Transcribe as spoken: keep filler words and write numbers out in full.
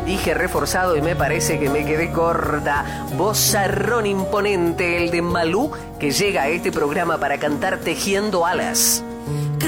Dije reforzado y me parece que me quedé corta. Vozarrón imponente, el de Malú, que llega a este programa para cantar Tejiendo Alas.